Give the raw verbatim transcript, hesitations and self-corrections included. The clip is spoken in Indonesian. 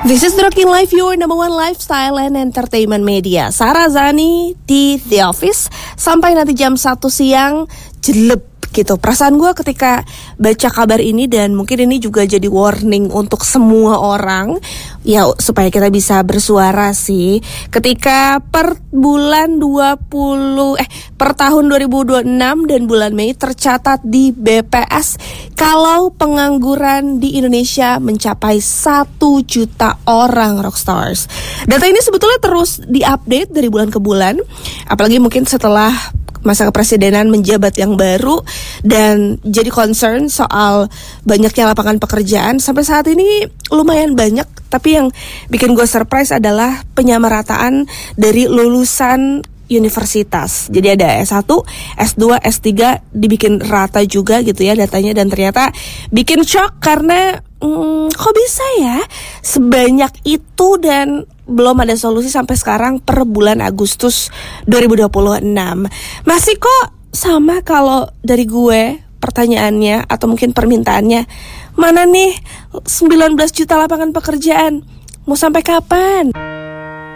This is Rocking Life, your number one lifestyle and entertainment media. Sarah Zani di The Office. Sampai nanti jam satu siang, jelek gitu. Perasaan gue ketika baca kabar ini, dan mungkin ini juga jadi warning untuk semua orang, ya supaya kita bisa bersuara sih. Ketika per bulan dua puluh eh per tahun dua ribu dua puluh enam dan bulan Mei tercatat di B P S kalau pengangguran di Indonesia mencapai satu juta orang, Rockstars. Data ini sebetulnya terus diupdate dari bulan ke bulan, apalagi mungkin setelah masa kepresidenan menjabat yang baru, dan jadi concern soal banyaknya lapangan pekerjaan. Sampai saat ini lumayan banyak, tapi yang bikin gue surprise adalah penyamarataan dari lulusan universitas. Jadi ada S satu, S dua, S tiga dibikin rata juga gitu ya datanya, dan ternyata bikin shock karena hmm, kok bisa ya sebanyak itu dan belum ada solusi sampai sekarang per bulan Agustus dua ribu dua puluh enam. Masih kok sama kalau dari gue pertanyaannya atau mungkin permintaannya, mana nih sembilan belas juta lapangan pekerjaan? Mau sampai kapan?